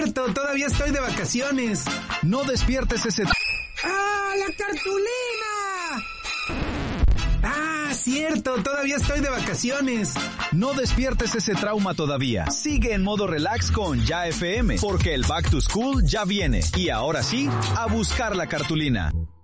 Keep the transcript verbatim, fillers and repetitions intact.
cierto, todavía estoy de vacaciones. No despiertes ese... ¡Ah, la cartulina! ¡Ah, cierto, todavía estoy de vacaciones! No despiertes ese trauma todavía. Sigue en modo relax con Ya F M, porque el Back to School ya viene. Y ahora sí, a buscar la cartulina.